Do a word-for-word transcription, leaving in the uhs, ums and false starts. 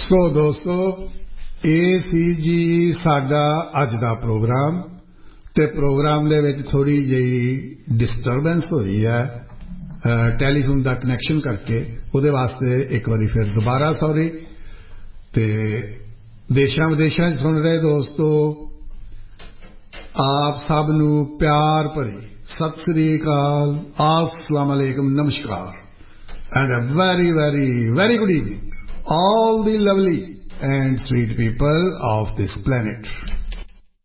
ਸੋ ਦੋਸਤੋ, ਇਹ ਸੀ ਜੀ ਸਾਡਾ ਅੱਜ ਦਾ ਪ੍ਰੋਗਰਾਮ, ਤੇ ਪ੍ਰੋਗਰਾਮ ਦੇ ਵਿੱਚ ਥੋੜੀ ਜਿਹੀ ਡਿਸਟਰਬੈਂਸ ਹੋਈ ਹੈ ਟੈਲੀਫੋਨ ਦਾ ਕਨੈਕਸ਼ਨ ਕਰਕੇ। ਉਹਦੇ ਵਾਸਤੇ ਇੱਕ ਵਾਰੀ ਫਿਰ ਦੁਬਾਰਾ ਸੌਰੀ। ਤੇ ਦੇਸ਼ਾਂ ਵਿਦੇਸ਼ਾਂ 'ਚ ਸੁਣ ਰਹੇ ਦੋਸਤੋ, ਆਪ ਸਭ ਨੂੰ ਪਿਆਰ ਭਰੀ ਸਤਿ ਸ੍ਰੀ ਅਕਾਲ, अस्सलाम वालेकुम, नमस्कार, and a very very very good evening all the lovely and sweet people of this planet.